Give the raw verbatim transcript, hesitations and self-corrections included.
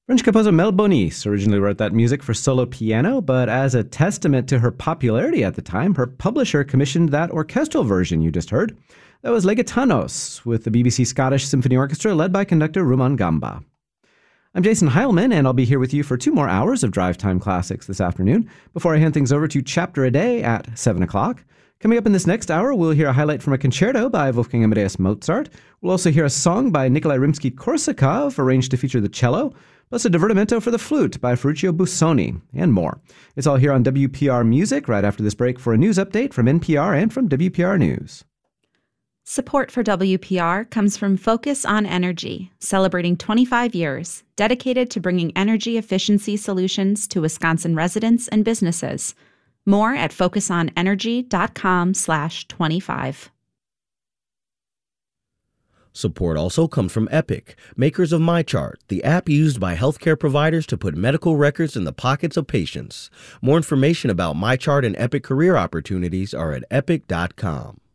French composer Mel Bonis originally wrote that music for solo piano, but as a testament to her popularity at the time, her publisher commissioned that orchestral version you just heard. That was Les Gitanos, with the B B C Scottish Symphony Orchestra led by conductor Rumaan Gamba. I'm Jason Heilman, and I'll be here with you for two more hours of Drive Time Classics this afternoon, before I hand things over to Chapter a Day at seven o'clock. Coming up in this next hour, we'll hear a highlight from a concerto by Wolfgang Amadeus Mozart. We'll also hear a song by Nikolai Rimsky-Korsakov, arranged to feature the cello, plus a divertimento for the flute by Ferruccio Busoni, and more. It's all here on W P R Music right after this break for a news update from N P R and from W P R News. Support for W P R comes from Focus on Energy, celebrating twenty-five years, dedicated to bringing energy efficiency solutions to Wisconsin residents and businesses. More at focusonenergy.com slash 25. Support also comes from Epic, makers of MyChart, the app used by healthcare providers to put medical records in the pockets of patients. More information about MyChart and Epic career opportunities are at epic dot com.